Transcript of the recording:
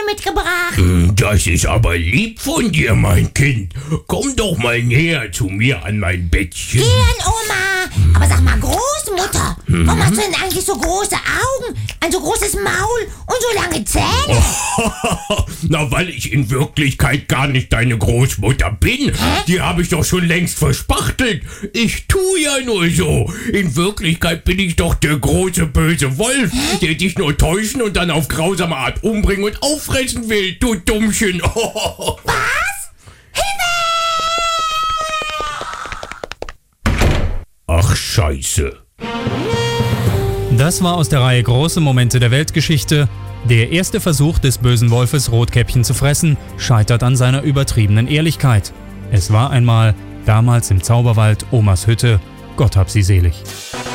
mitgebracht. Das ist aber lieb von dir, mein Kind. Komm doch mal näher zu mir an mein Bettchen. Gern, Oma. Aber sag mal, Großmutter, warum hast du denn eigentlich so große Augen, ein so großes Maul und so lange Zähne? Na, weil ich in Wirklichkeit gar nicht deine Großmutter bin. Die habe ich doch schon längst verspachtelt. Ich tu ja nur so. In Wirklichkeit bin ich doch der große böse Wolf, der dich nur täuschen und dann auf grausame Art umbringen und auffressen will, du Dummchen. Was? Ach, Scheiße. Das war aus der Reihe Große Momente der Weltgeschichte. Der erste Versuch des bösen Wolfes, Rotkäppchen zu fressen, scheitert an seiner übertriebenen Ehrlichkeit. Es war einmal, damals im Zauberwald, Omas Hütte. Gott hab sie selig.